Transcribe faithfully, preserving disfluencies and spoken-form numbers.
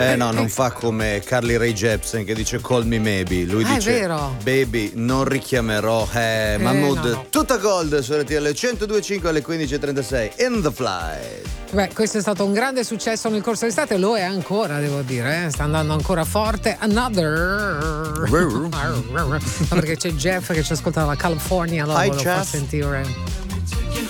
Eh no, non fa come Carly Rae Jepsen che dice call me maybe. Lui ah, dice è vero. baby, non richiamerò. Eh, Mahmood, no, no. tutta gold su R T L centodue e cinque alle quindici e trentasei. In the flight. Beh, questo è stato un grande successo nel corso dell'estate, lo è ancora, devo dire, eh? Sta andando ancora forte. Another. Perché c'è Jeff che ci ascolta dalla California, allora Hi, lo fa Jeff. sentire.